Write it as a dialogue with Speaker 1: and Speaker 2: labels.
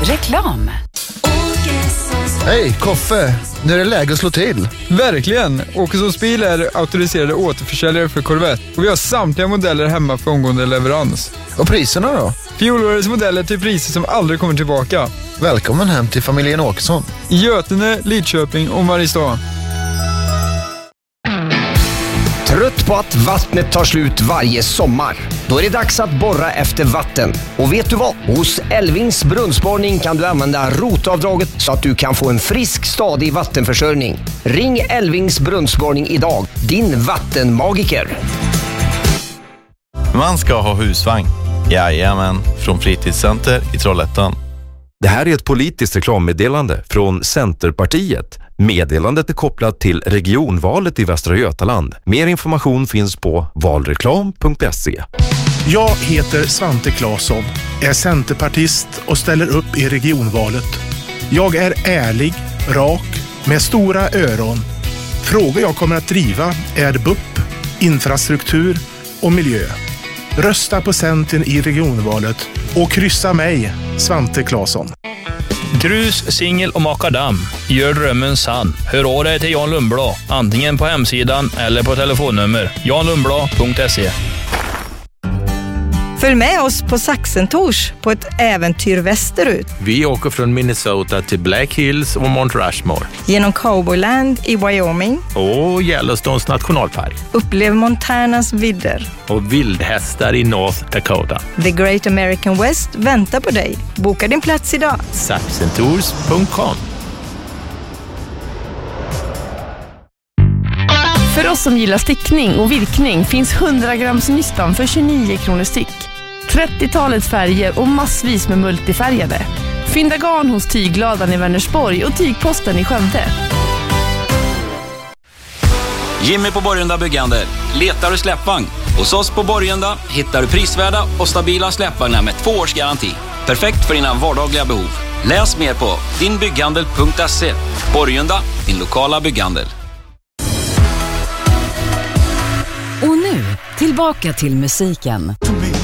Speaker 1: Reklam.
Speaker 2: Hej, Koffe. Nu är det läge att slå till.
Speaker 3: Verkligen. Åkessons bil är auktoriserade återförsäljare för Corvette. Och vi har samtliga modeller hemma för omgående leverans.
Speaker 2: Och priserna då?
Speaker 3: Fjolårets modeller till priser som aldrig kommer tillbaka.
Speaker 2: Välkommen hem till familjen Åkesson.
Speaker 3: I Götene, Lidköping och Mariestad.
Speaker 4: Trött på att vattnet tar slut varje sommar? Då är det dags att borra efter vatten. Och vet du vad? Hos Elvings brunnsborrning kan du använda rotavdraget så att du kan få en frisk, stadig vattenförsörjning. Ring Elvings brunnsborrning idag. Din vattenmagiker.
Speaker 5: Man ska ha husvagn. Jajamän, från Fritidscenter i Trollhättan.
Speaker 6: Det här är ett politiskt reklammeddelande från Centerpartiet. Meddelandet är kopplat till regionvalet i Västra Götaland. Mer information finns på valreklam.se.
Speaker 7: Jag heter Svante Claesson, är centerpartist och ställer upp i regionvalet. Jag är ärlig, rak, med stora öron. Frågor jag kommer att driva är BUP, infrastruktur och miljö. Rösta på Centern i regionvalet och kryssa mig, Svante Claesson.
Speaker 8: Grus, singel och makadam. Gör drömmen sann. Hör av dig till Jan Lundblad. Antingen på hemsidan eller på telefonnummer. janlundblad.se.
Speaker 9: Följ med oss på Saxentors på ett äventyr västerut.
Speaker 10: Vi åker från Minnesota till Black Hills och Mount Rushmore.
Speaker 9: Genom Cowboyland i Wyoming.
Speaker 10: Och Yellowstones nationalpark.
Speaker 9: Upplev Montanas vidder.
Speaker 10: Och vildhästar i North Dakota.
Speaker 9: The Great American West väntar på dig. Boka din plats idag.
Speaker 10: Saxentours.com.
Speaker 11: För oss som gillar stickning och virkning finns 100 grams nystan för 29 kronor styck. 30-talet färger och massvis med multifärgade. Fynda garn hos Tygladan i Vänersborg och Tygposten i Skövde.
Speaker 12: Jimmy på Borgunda Byggande. Letar du släppvagn? Hos oss på Borgunda hittar du prisvärda och stabila släppvagnar med 2 års garanti. Perfekt för dina vardagliga behov. Läs mer på dinbygghandel.se. Borgunda, din lokala bygghandel.
Speaker 1: Och nu, tillbaka till musiken.